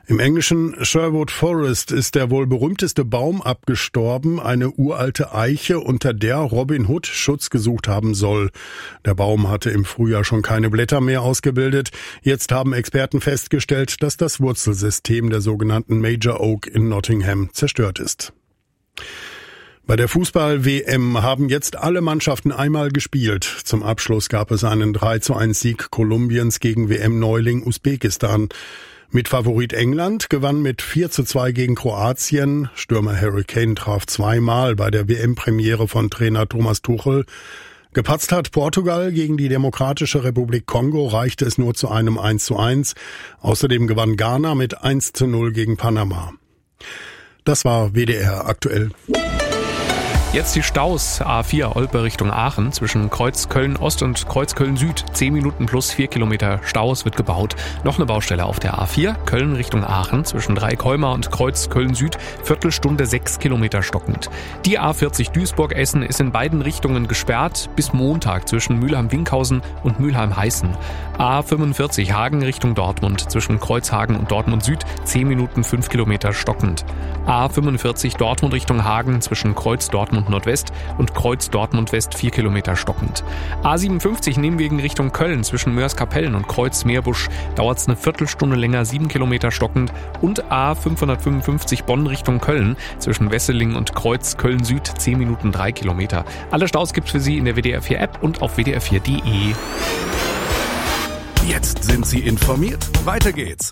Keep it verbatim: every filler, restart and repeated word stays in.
Im englischen Sherwood Forest ist der wohl berühmteste Baum abgestorben, eine uralte Eiche, unter der Robin Hood Schutz gesucht haben soll. Der Baum hatte im Frühjahr schon keine Blätter mehr ausgebildet. Jetzt haben Experten festgestellt, dass das Wurzelsystem der sogenannten Major Oak in Nottingham zerstört ist. Bei der Fußball-W M haben jetzt alle Mannschaften einmal gespielt. Zum Abschluss gab es einen drei zu eins Sieg Kolumbiens gegen W M-Neuling Usbekistan. Mitfavorit England gewann mit vier zu zwei gegen Kroatien. Stürmer Harry Kane traf zweimal bei der W M-Premiere von Trainer Thomas Tuchel. Gepatzt hat Portugal gegen die Demokratische Republik Kongo, reichte es nur zu einem eins zu eins. Außerdem gewann Ghana mit eins zu null gegen Panama. Das war W D R aktuell. Jetzt die Staus. A vier Olpe Richtung Aachen zwischen Kreuz Köln-Ost und Kreuz Köln-Süd. zehn Minuten plus vier Kilometer Staus wird gebaut. Noch eine Baustelle auf der A vier Köln Richtung Aachen zwischen Dreikolmer und Kreuz Köln-Süd. Viertelstunde sechs Kilometer stockend. Die A vierzig Duisburg-Essen ist in beiden Richtungen gesperrt bis Montag zwischen Mülheim-Winkhausen und Mülheim-Heißen. A fünfundvierzig Hagen Richtung Dortmund zwischen Kreuzhagen und Dortmund Süd. zehn Minuten fünf Kilometer stockend. A fünfundvierzig Dortmund Richtung Hagen zwischen Kreuz Dortmund Nordwest und Kreuz Dortmund West vier Kilometer stockend. A siebenundfünfzig Nijmegen Richtung Köln zwischen Mörs-Kapellen und Kreuz Meerbusch dauert es eine Viertelstunde länger, sieben Kilometer stockend. Und A fünfhundertfünfundfünfzig Bonn Richtung Köln zwischen Wesseling und Kreuz Köln Süd zehn Minuten drei Kilometer. Alle Staus gibt's für Sie in der W D R vier App und auf w d r vier punkt d e. Jetzt sind Sie informiert. Weiter geht's